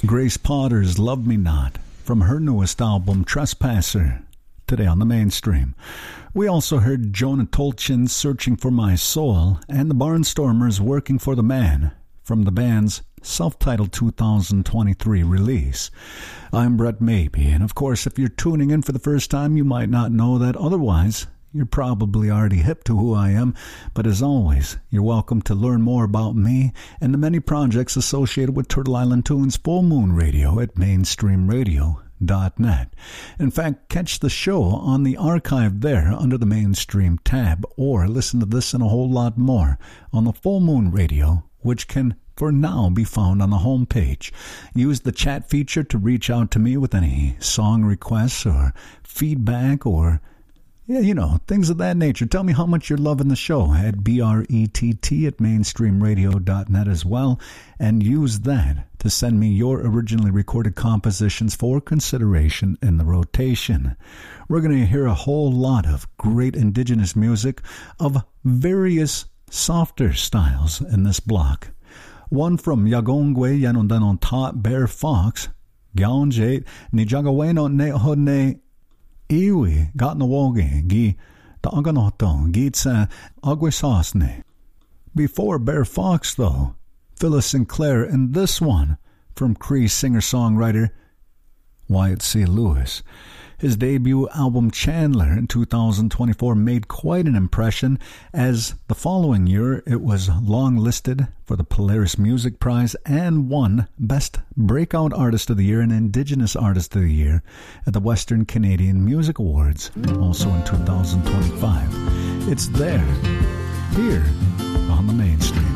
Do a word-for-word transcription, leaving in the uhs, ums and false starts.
Grace Potter's Love Me Not from her newest album, Trespasser, today on the Mainstream. We also heard Jonah Tolchin's Searching for My Soul and the Barnstormers' Working for the Man from the band's self-titled two thousand twenty-three release. I'm Brett Maybe, and of course, if you're tuning in for the first time, you might not know that. Otherwise, you're probably already hip to who I am, but as always, you're welcome to learn more about me and the many projects associated with Turtle Island Tunes Full Moon Radio at mainstream radio dot net. In fact, catch the show on the archive there under the Mainstream tab, or listen to this and a whole lot more on the Full Moon Radio, which can for now be found on the homepage. Use the chat feature to reach out to me with any song requests or feedback or Yeah, you know, things of that nature. Tell me how much you're loving the show at B R E T T at mainstream radio dot net as well. And use that to send me your originally recorded compositions for consideration in the rotation. We're going to hear a whole lot of great indigenous music of various softer styles in this block. One from Yagongwe Yanondanon Tot Bear Fox, Gyaonjate Nijagaweno Ne Hodne Iwi Gatnawoge Gi Taganoto Gitsa Agwisasne. Before Bear Fox, though, Phyllis Sinclair and this one from Cree singer-songwriter Wyatt C. Lewis. His debut album Chandler in two thousand twenty-four made quite an impression, as the following year it was long-listed for the Polaris Music Prize and won Best Breakout Artist of the Year and Indigenous Artist of the Year at the Western Canadian Music Awards, also in two thousand twenty-five. It's there, here, on the Mainstream.